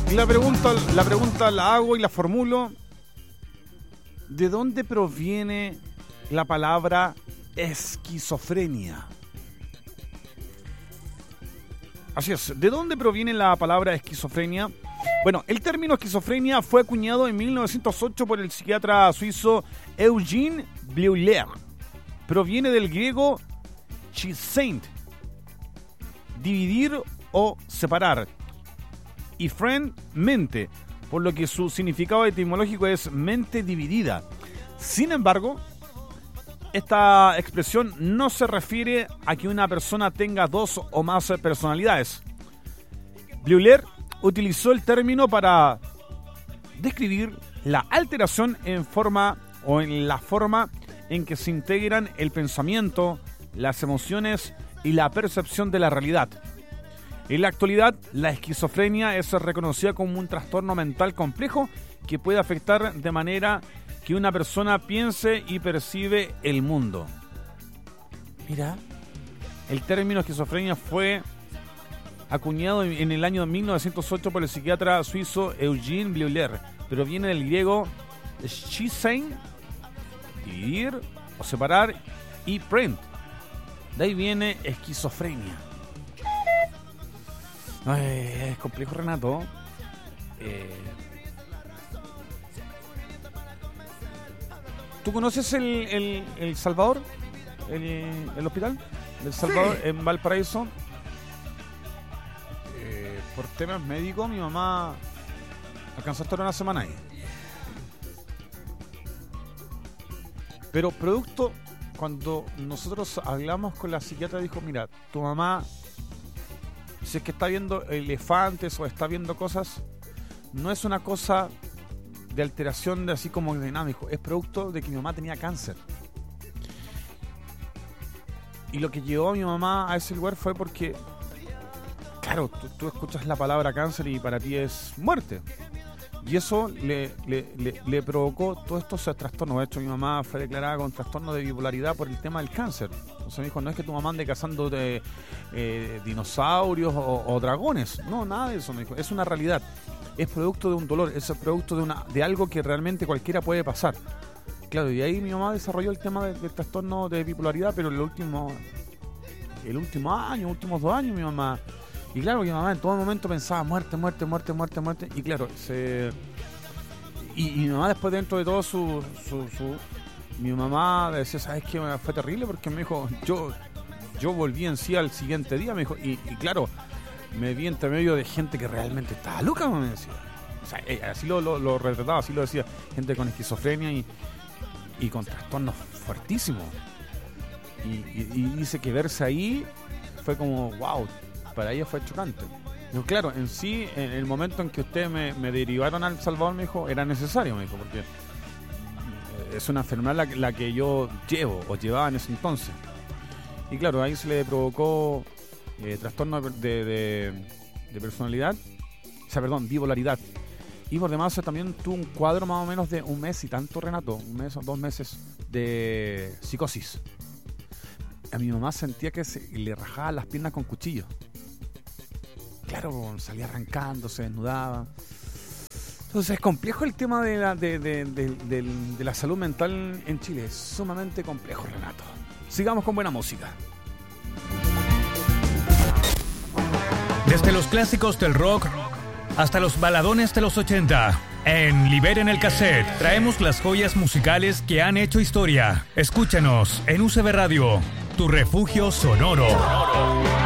Y la pregunta la hago y la formulo. ¿De dónde proviene la palabra esquizofrenia? Así es, ¿de dónde proviene la palabra esquizofrenia? Bueno, el término esquizofrenia fue acuñado en 1908 por el psiquiatra suizo Eugene Bleuler. Proviene del griego schizein, dividir o separar, y phren, mente, por lo que su significado etimológico es mente dividida. Sin embargo, esta expresión no se refiere a que una persona tenga dos o más personalidades. Bleuler utilizó el término para describir la alteración en la forma en que se integran el pensamiento, las emociones y la percepción de la realidad. En la actualidad, la esquizofrenia es reconocida como un trastorno mental complejo que puede afectar de manera que una persona piense y percibe el mundo. Mira, el término esquizofrenia fue acuñado en el año 1908 por el psiquiatra suizo Eugene Bleuler, pero viene del griego schizein, dividir o separar, y phren. De ahí viene esquizofrenia. Es complejo, Renato. ¿Tú conoces el Salvador? El hospital del Salvador, sí, en Valparaíso. Por temas médicos, mi mamá alcanzó a estar una semana ahí. Pero producto, cuando nosotros hablamos con la psiquiatra, dijo, mira, tu mamá, si es que está viendo elefantes o está viendo cosas, no es una cosa de alteración de así como dinámico, es producto de que mi mamá tenía cáncer. Y lo que llevó a mi mamá a ese lugar fue porque, claro, tú escuchas la palabra cáncer y para ti es muerte. Y eso le provocó todos estos trastornos. De hecho, mi mamá fue declarada con trastorno de bipolaridad por el tema del cáncer. Entonces me dijo, no es que tu mamá ande cazando dinosaurios o dragones. No, nada de eso, me dijo. Es una realidad. Es producto de un dolor, es producto de algo que realmente cualquiera puede pasar. Claro, y ahí mi mamá desarrolló el tema del trastorno de bipolaridad, pero el último año, últimos 2 años, mi mamá... Y claro, mi mamá en todo momento pensaba muerte. Y claro, y mi mamá después, dentro de todo mi mamá decía, ¿sabes qué? Fue terrible porque me dijo, yo volví en sí al siguiente día, me dijo, y claro, me vi entre medio de gente que realmente estaba loca, me decía. O sea, así lo retrataba, así lo decía, gente con esquizofrenia y con trastornos fuertísimos. Y dice que verse ahí fue como, wow, para ella fue chocante. Yo, claro, en sí, en el momento en que ustedes me derivaron al Salvador, me dijo, era necesario, me dijo, porque es una enfermedad la que yo llevaba en ese entonces. Y claro, ahí se le provocó trastorno de personalidad, bipolaridad. Y por demás también tuvo un cuadro más o menos de 1 mes y tanto, Renato, 1 mes o 2 meses de psicosis. A mi mamá sentía que le rajaba las piernas con cuchillos. Claro, salía arrancando, se desnudaba. Entonces es complejo el tema de la salud mental en Chile. Es sumamente complejo, Renato. Sigamos con buena música. Desde los clásicos del rock hasta los baladones de los 80. En Liberen el Cassette traemos las joyas musicales que han hecho historia. Escúchanos en UCB Radio, tu refugio sonoro.